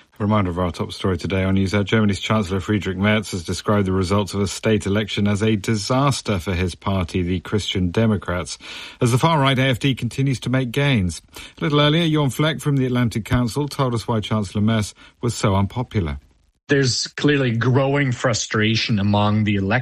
A reminder of our top story today on NewsHour. Germany's Chancellor Friedrich Merz has described the results of a state election as a disaster for his party, the Christian Democrats, as the far-right AfD continues to make gains. A little earlier, Jorn Fleck from the Atlantic Council told us why Chancellor Merz was so unpopular. There's clearly growing frustration among the electorate